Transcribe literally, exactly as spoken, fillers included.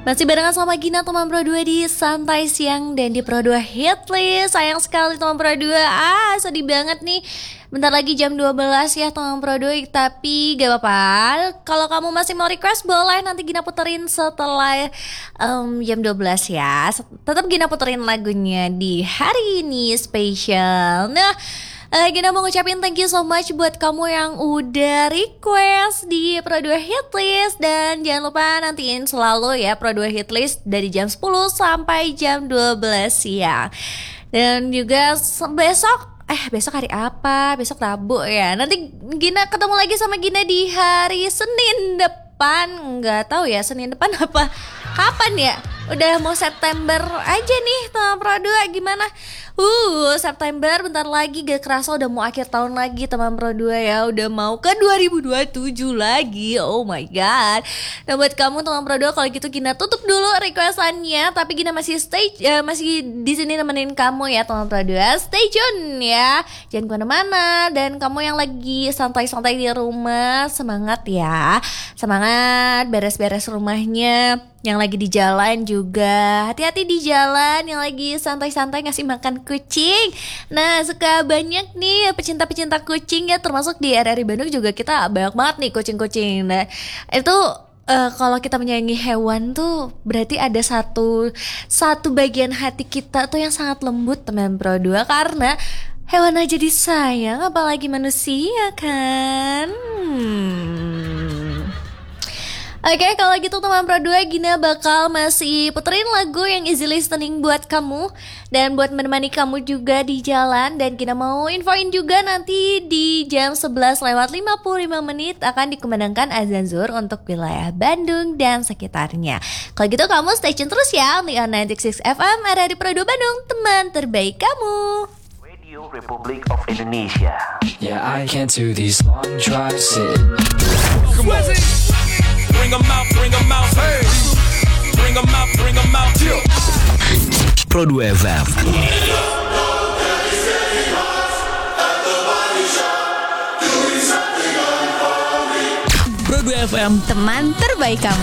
Masih barengan sama Gina teman Pro dua di Santai Siang dan di Pro dua Hitlist. Sayang sekali teman Pro dua, ah sedih banget nih. Bentar lagi jam dua belas ya teman Pro dua. Tapi gak apa-apa, kalau kamu masih mau request boleh nanti Gina puterin setelah um, jam dua belas ya. Tetap Gina puterin lagunya di hari ini spesial. Nah, Uh, Gina mau ngucapin thank you so much buat kamu yang udah request di Pro dua Hitlist. Dan jangan lupa nantiin selalu ya Pro dua Hitlist dari jam sepuluh sampai jam dua belas siang. Dan juga besok, eh besok hari apa? Besok Rabu ya. Nanti Gina ketemu lagi sama Gina di hari Senin depan. Nggak tahu ya Senin depan apa, kapan ya? Udah mau September aja nih teman Pro dua, gimana? Uh, September bentar lagi, gak kerasa udah mau akhir tahun lagi teman Pro dua ya. Udah mau ke dua ribu dua puluh tujuh lagi, oh my god. Nah buat kamu teman Pro dua, kalau gitu Gina tutup dulu requestannya. Tapi Gina masih stay, uh, masih di sini nemenin kamu ya teman Pro dua. Stay tune ya, jangan kemana-mana. Dan kamu yang lagi santai-santai di rumah, semangat ya. Semangat beres-beres rumahnya. Yang lagi di jalan juga hati-hati di jalan, yang lagi santai-santai ngasih makan kucing. Nah suka banyak nih pecinta-pecinta kucing ya, termasuk di R R I Bandung juga kita banyak banget nih kucing-kucing. Nah itu uh, kalau kita menyayangi hewan tuh berarti ada satu satu bagian hati kita tuh yang sangat lembut teman Pro dua, karena hewan aja disayang apalagi manusia kan. hmm. Oke, okay, kalau gitu teman Pro dua, Gina bakal masih puterin lagu yang easy listening buat kamu dan buat menemani kamu juga di jalan. Dan Gina mau infoin juga nanti di jam sebelas lewat lima puluh lima menit akan dikumandangkan azan zuhur untuk wilayah Bandung dan sekitarnya. Kalau gitu kamu stay tune terus ya di on sembilan puluh enam F M R R I Pro dua Bandung, teman terbaik kamu. Radio Republic of Indonesia. Yeah, I can't do these long drives sitting. Come on. Bring 'em out, bring 'em out, hey. Bring 'em out, bring 'em out, yeah. Pro dua F M. Pro dua F M, teman terbaik kamu.